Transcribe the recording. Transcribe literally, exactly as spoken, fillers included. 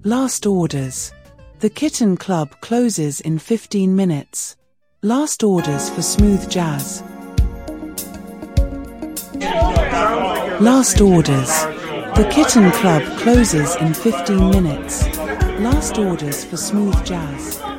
Last orders. The Kitten Club closes in fifteen minutes. Last orders for smooth jazz. Last orders. The Kitten Club closes in fifteen minutes. Last orders for smooth jazz.